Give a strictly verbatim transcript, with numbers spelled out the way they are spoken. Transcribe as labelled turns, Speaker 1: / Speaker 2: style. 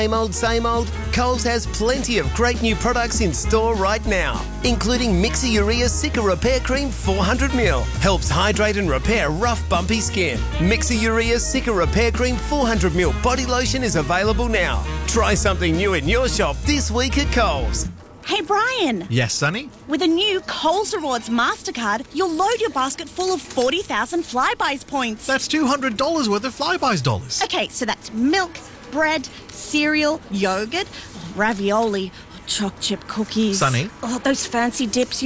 Speaker 1: Same old, same old? Coles has plenty of great new products in store right now, including Mixer Urea Sicker Repair Cream four hundred milliliters. Helps hydrate and repair rough, bumpy skin. Mixer Urea Sicker Repair Cream four hundred milliliters body lotion is available now. Try something new in your shop this week at Coles.
Speaker 2: Hey, Brian.
Speaker 3: Yes, Sonny?
Speaker 2: With a new Coles Rewards MasterCard, you'll load your basket full of forty thousand Flybuys points.
Speaker 3: That's two hundred dollars worth of Flybuys dollars.
Speaker 2: Okay, so that's milk, bread, cereal, yogurt, ravioli, choc chip cookies.
Speaker 3: Sonny?
Speaker 2: Oh, those fancy dips